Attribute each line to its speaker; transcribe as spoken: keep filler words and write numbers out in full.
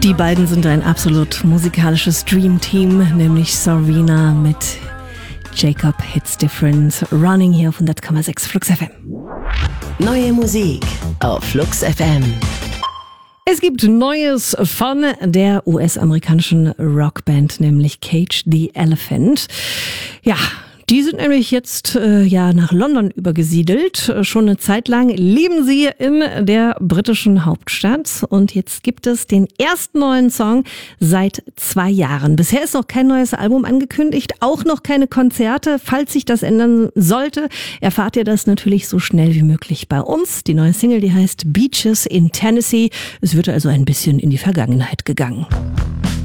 Speaker 1: Die beiden sind ein absolut musikalisches Dream-Team, nämlich Sabrina mit Jacob Hits Different. Running hier auf hundert Komma sechs Flux F M.
Speaker 2: Neue Musik auf Flux F M.
Speaker 1: Es gibt Neues von der U S-amerikanischen Rockband, nämlich Cage the Elephant. Ja, die sind nämlich jetzt äh, ja nach London übergesiedelt. Schon eine Zeit lang leben sie in der britischen Hauptstadt und jetzt gibt es den ersten neuen Song seit zwei Jahren. Bisher ist noch kein neues Album angekündigt, auch noch keine Konzerte. Falls sich das ändern sollte, erfahrt ihr das natürlich so schnell wie möglich bei uns. Die neue Single, die heißt Beaches in Tennessee. Es wird also ein bisschen in die Vergangenheit gegangen.